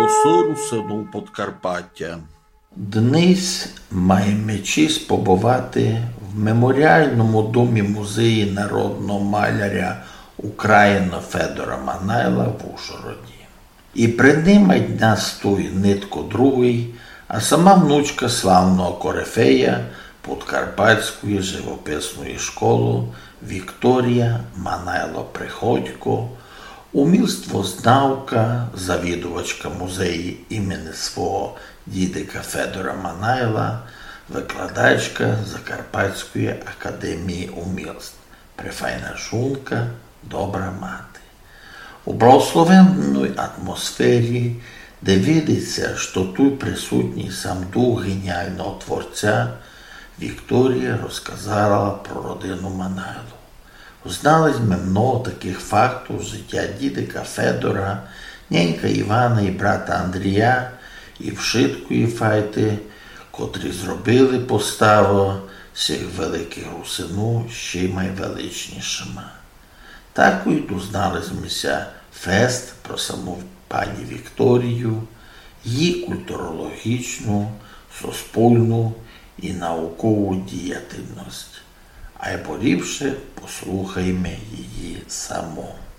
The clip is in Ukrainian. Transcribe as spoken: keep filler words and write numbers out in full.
голосу русину Подкарпаття. Денис має честь побувати в меморіальному домі музеї народного маляря України Федора Манайла в Ужгороді. І приймать нас той нитко другий, а сама внучка славного корифея Подкарпатської живописної школи Вікторія Манайло-Приходько, умільствознавка, завідувачка музею імені свого дідика Федора Манайла, викладачка Закарпатської академії умільств, прифайна жунка, добра мати. У благословенній атмосфері, де видиться, що тут присутній сам дух геніального творця, Вікторія розказала про родину Манайлу. Узнали ми много таких фактів життя дідика Федора, нянька Івана і брата Андрія, і вшиткої файти, котрі зробили поставу всіх великих русину ще й найвеличнішими. Так і дізналися ми фест про саму пані Вікторію, її культурологічну, суспільну і наукову діяльність. А й порівше послухаймо її саму.